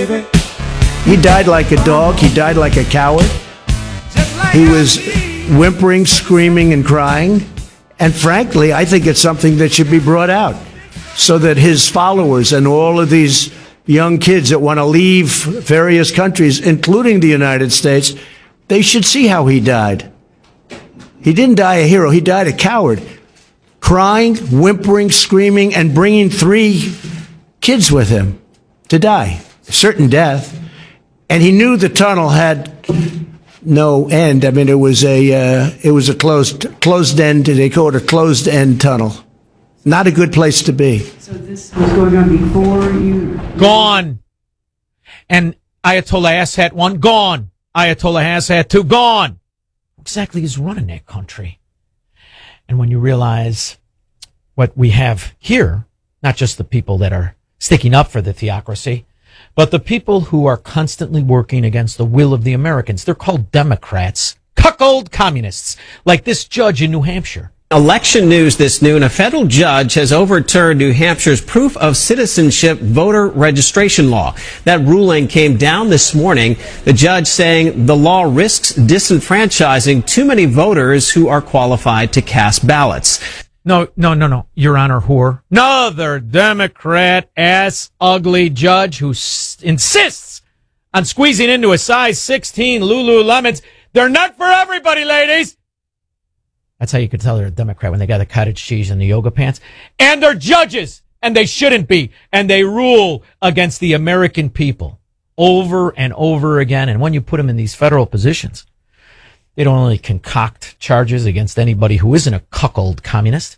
baby. He died like a dog. He died like a coward. He was whimpering, screaming, and crying. And frankly, I think it's something that should be brought out so that his followers and all of these young kids that want to leave various countries, including the United States, they should see how he died. He didn't die a hero. He died a coward, crying, whimpering, screaming, and bringing 3 kids with him to die, a certain death. And he knew the tunnel had no end. I mean, it was a closed end. They call it a closed end tunnel. Not a good place to be. So this was going on before you... Gone. And Ayatollah Assad 1, gone. Ayatollah Assad 2, gone. Who exactly is running that country? And when you realize what we have here, not just the people that are sticking up for the theocracy, but the people who are constantly working against the will of the Americans. They're called Democrats, cuckold communists, like this judge in New Hampshire. Election news this noon. A federal judge has overturned New Hampshire's proof of citizenship voter registration law. That ruling came down this morning. The judge saying the law risks disenfranchising too many voters who are qualified to cast ballots. No, Your Honor, whore. Another Democrat ass ugly judge who insists on squeezing into a size 16 Lululemons. They're not for everybody, ladies. That's how you could tell they're a Democrat when they got the cottage cheese and the yoga pants. And they're judges, and they shouldn't be. And they rule against the American people over and over again. And when you put them in these federal positions, they don't only concoct charges against anybody who isn't a cuckold communist.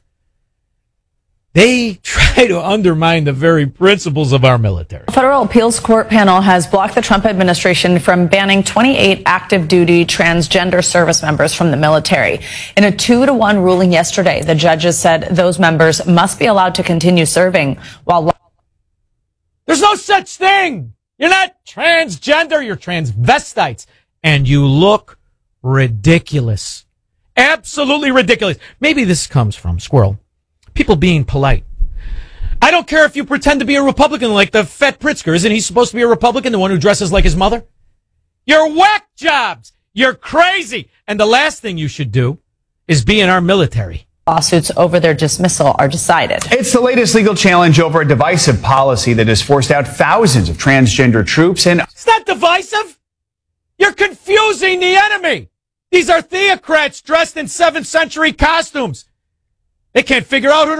They try to undermine the very principles of our military. The Federal Appeals Court panel has blocked the Trump administration from banning 28 active duty transgender service members from the military. In a 2-1 ruling yesterday, the judges said those members must be allowed to continue serving while... There's no such thing. You're not transgender. You're transvestites. And you look ridiculous. Absolutely ridiculous. Maybe this comes from Squirrel. People being polite. I don't care if you pretend to be a Republican like the Fat Pritzker. Isn't he supposed to be a Republican, the one who dresses like his mother? You're whack jobs. You're crazy. And the last thing you should do is be in our military. Lawsuits over their dismissal are decided. It's the latest legal challenge over a divisive policy that has forced out thousands of transgender troops. And it's not divisive. You're confusing the enemy. These are theocrats dressed in 7th century costumes. They can't figure out who